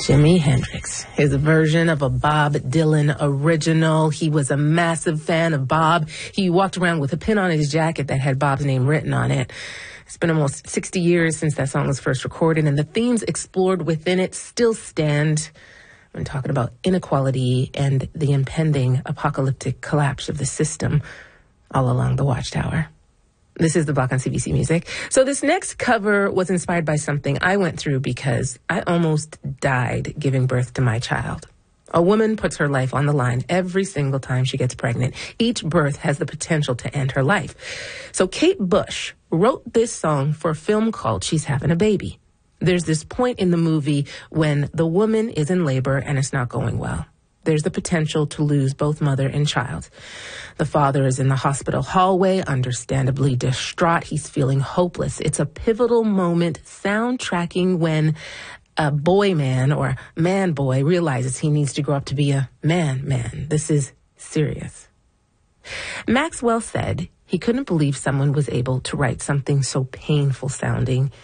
Jimi Hendrix, his version of a Bob Dylan original. He was a massive fan of Bob. He walked around with a pin on his jacket that had Bob's name written on it. It's been almost 60 years since that song was first recorded, and the themes explored within it still stand when talking about inequality and the impending apocalyptic collapse of the system all along the Watchtower. This is The Block on CBC Music. So this next cover was inspired by something I went through because I almost died giving birth to my child. A woman puts her life on the line every single time she gets pregnant. Each birth has the potential to end her life. So Kate Bush wrote this song for a film called She's Having a Baby. There's this point in the movie when the woman is in labor and it's not going well. There's the potential to lose both mother and child. The father is in the hospital hallway, understandably distraught. He's feeling hopeless. It's a pivotal moment soundtracking when a boy man or man boy realizes he needs to grow up to be a man. This is serious. Maxwell said he couldn't believe someone was able to write something so painful sounding